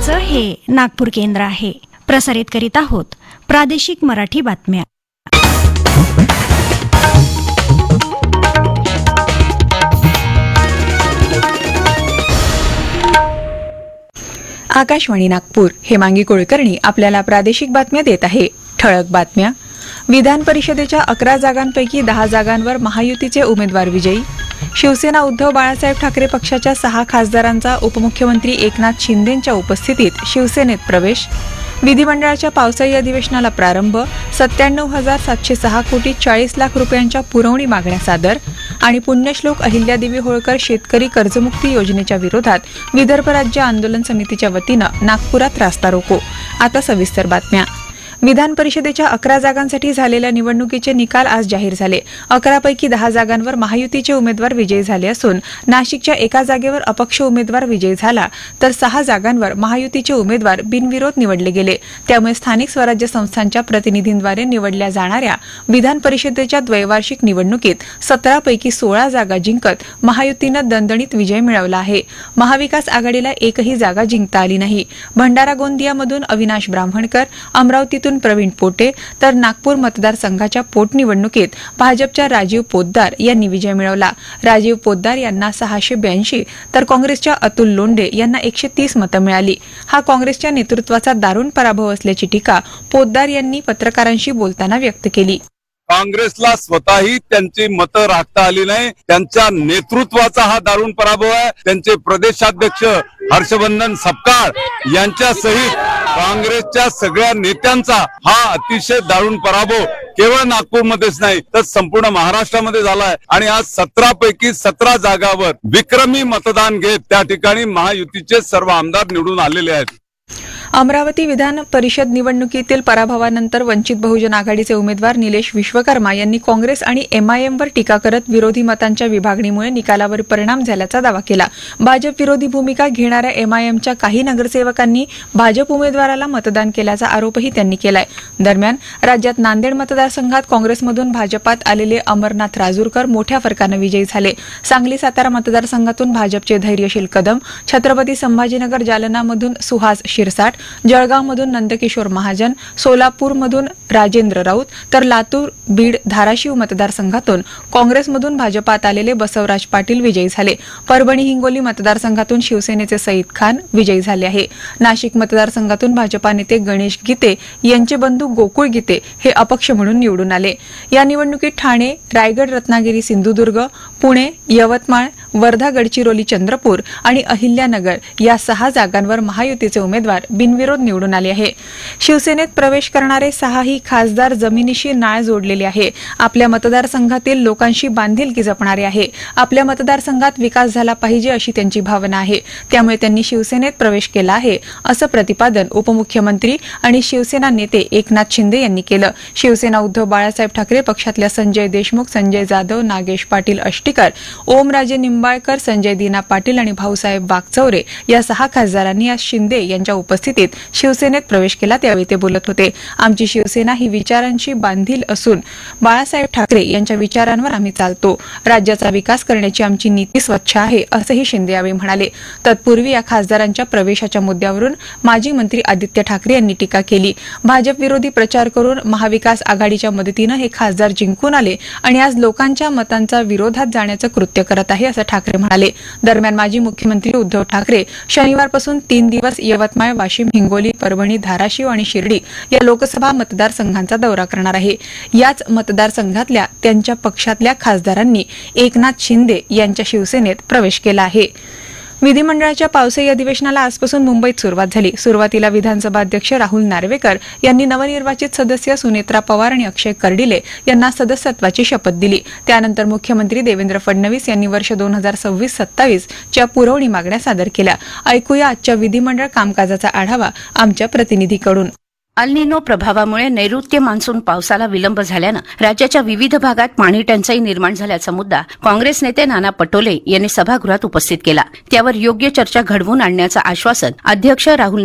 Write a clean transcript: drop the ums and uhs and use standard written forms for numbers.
आकाशवाणीचं हे नागपूर केंद्र आहे. प्रसारित करीत आहोत प्रादेशिक मराठी बातम्या. आकाशवाणी नागपूर. हेमांगी कुलकर्णी आपल्याला प्रादेशिक बातम्या देत आहे. ठळक बातम्या. विधान परिषदेच्या 11 जागांपैकी 10 जागांवर महायुतीचे उमेदवार विजयी. शिवसेना उद्धव बाळासाहेब ठाकरे पक्षाच्या 6 खासदारांचा उपमुख्यमंत्री एकनाथ शिंदेंच्या उपस्थितीत शिवसेनेत प्रवेश. विधिमंडळाच्या पावसाळी अधिवेशनाला प्रारंभ. 97,706 कोटी 40 लाख रुपयांच्या पुरवणी मागण्या सादर. आणि पुण्यश्लोक अहिल्यादेवी होळकर शेतकरी कर्जमुक्ती योजनेच्या विरोधात विदर्भ राज्य आंदोलन समितीच्या वतीनं नागपुरात रास्ता रोको. आता सविस्तर बातम्या. विधान परिषदेच्या 11 जागांसाठी झालेल्या निवडणुकीचे निकाल आज जाहीर झाले. 11 पैकी 10 जागांवर महायुतीचे उमेदवार विजयी झाले असून नाशिकच्या 1 जागेवर अपक्ष उमेदवार विजयी झाला, तर 6 जागांवर महायुतीचे उमेदवार बिनविरोध निवडले गेले. त्यामुळे स्थानिक स्वराज्य संस्थांच्या प्रतिनिधींद्वारे निवडल्या जाणाऱ्या विधान परिषदेच्या द्वैवार्षिक निवडणुकीत 17 पैकी 16 जागा जिंकत महायुतीनं दणदणीत विजय मिळवला आहे. महाविकास आघाडीला एकही जागा जिंकता आली नाही. भंडारा गोंदियामधून अविनाश ब्राह्मणकर, अमरावतीतून प्रवीण पोटे, तर नागपूर मतदारसंघाच्या पोटनिवडणुकीत भाजपच्या राजीव पोद्दार यांनी विजय मिळवला. राजीव पोद्दार यांना 682 तर काँग्रेसच्या अतुल लोंढे यांना 130 मतं मिळाली. हा काँग्रेसच्या नेतृत्वाचा दारुण पराभव असल्याची टीका पोद्दार यांनी पत्रकारांशी बोलताना व्यक्त केली. काँग्रेसला स्वतःही त्यांची मतं राखता आली नाही. त्यांच्या नेतृत्वाचा हा दारुण पराभव आहे. त्यांचे प्रदेशाध्यक्ष हर्षवर्धन सपकाळ यांच्या सहित काँग्रेसच्या सगळ्या नेत्यांचा हा अतिशय दारुण पराभव केवळ नागपूरमध्येच नाही तर संपूर्ण महाराष्ट्रामध्ये झालाय. आणि आज 17 पैकी 17 जागावर विक्रमी मतदान घेत त्या ठिकाणी महायुतीचे सर्व आमदार निवडून आलेले आहेत. अमरावती विधान परिषद निवडणुकीतील पराभवानंतर वंचित बहुजन आघाडीचे उमेदवार निलेश विश्वकर्मा यांनी काँग्रेस आणि एमआयएमवर टीका करत विरोधी मतांच्या विभागणीमुळे निकालावर परिणाम झाल्याचा दावा केला. भाजप विरोधी भूमिका घेणाऱ्या एमआयएमच्या काही नगरसेवकांनी भाजप उमेदवाराला मतदान केल्याचा आरोपही त्यांनी केलाय. दरम्यान राज्यात नांदेड मतदारसंघात काँग्रेसमधून भाजपात आलेले अमरनाथ राजूरकर मोठ्या फरकानं विजयी झाले. सांगली सातारा मतदारसंघातून भाजपचे धैर्यशील कदम, छत्रपती संभाजीनगर जालनामधून सुहास शिरसाट, जळगावमधून नंदकिशोर महाजन, सोलापूरमधून राजेंद्र राऊत, तर लातूर, बीड, धाराशिव मतदारसंघातून काँग्रेसमधून भाजपात आलेले बसवराज पाटील विजयी झाले. परभणी हिंगोली मतदारसंघातून शिवसेनेचे सईद खान विजयी झाले आहे. नाशिक मतदारसंघातून भाजपा नेते गणेश गीते यांचे बंधू गोकुळ गीते हे अपक्ष म्हणून निवडून आले. या निवडणुकीत ठाणे, रायगड, रत्नागिरी, सिंधुदुर्ग, पुणे, यवतमाळ, वर्धा, गडचिरोली, चंद्रपूर आणि अहिल्यानगर या 6 जागांवर महायुतीचे उमेदवार बिनविरोध निवडून आले आहे. शिवसेनेत प्रवेश करणारे 6ही खासदार जमिनीशी नाळ जोडलेले आहे. आपल्या मतदारसंघातील लोकांशी बांधिलकी जपणारे आहे. आपल्या मतदारसंघात विकास झाला पाहिजे अशी त्यांची भावना आहे. त्यामुळे त्यांनी शिवसेनेत प्रवेश केला आहे, असं प्रतिपादन उपमुख्यमंत्री आणि शिवसेना नेते एकनाथ शिंदे यांनी केलं. शिवसेना उद्धव बाळासाहेब ठाकरे पक्षातल्या संजय देशमुख, संजय जाधव, नागेश पाटील अष्टीकर, ओमराजे निंबाळकर, संजय दिना पाटील आणि भाऊसाहेब वागचौरे या 6 खासदारांनी आज शिंदे यांच्या उपस्थितीत शिवसेनेत प्रवेश केला. त्यावेळी ते बोलत होते. आमची शिवसेना ही विचारांशी बांधील असून बाळासाहेब ठाकरे यांच्या विचारांवर आम्ही चालतो. राज्याचा विकास करण्याची आमची नीती स्वच्छ आहे, असंही शिंदे यावेळी म्हणाले. तत्पूर्वी या खासदारांच्या प्रवेशाच्या मुद्द्यावरून माजी मंत्री आदित्य ठाकरे यांनी टीका केली. भाजप विरोधी प्रचार करून महाविकास आघाडीच्या मदतीनं हे खासदार जिंकून आले आणि आज लोकांच्या मतांचा विरोधात जाण्याचं कृत्य करत आहे, असं ठाकरे म्हणाले. दरम्यान माजी मुख्यमंत्री उद्धव ठाकरे शनिवारपासून 3 दिवस यवतमाळ, वाशिम, हिंगोली, परभणी, धाराशिव आणि शिर्डी या लोकसभा मतदारसंघांचा दौरा करणार आहे. याच मतदारसंघातल्या त्यांच्या पक्षातल्या खासदारांनी एकनाथ शिंदे यांच्या शिवसेनेत प्रवेश केला आहे. विधिमंडळाच्या पावसाळी अधिवेशनाला आजपासून मुंबईत सुरुवात झाली. सुरुवातीला विधानसभा अध्यक्ष राहुल नार्वेकर यांनी नवनिर्वाचित सदस्य सुनेत्रा पवार आणि अक्षय कर्डिले यांना सदस्यत्वाची शपथ दिली. त्यानंतर मुख्यमंत्री देवेंद्र फडणवीस यांनी वर्ष 2026-27 च्या पुरवणी मागण्या सादर केल्या. ऐकूया आजच्या विधिमंडळ कामकाजाचा आढावा आमच्या प्रतिनिधीकडून. अल निनो प्रभावामुळे नैऋत्य मान्सून पावसाला विलंब झाल्यानं राज्याच्या विविध भागात पाणी टंचाई निर्माण झाल्याचा मुद्दा काँग्रेस नेते नाना पटोले यांनी सभागृहात उपस्थित केला. त्यावर योग्य चर्चा घडवून आणण्याचं आश्वासन अध्यक्ष राहुल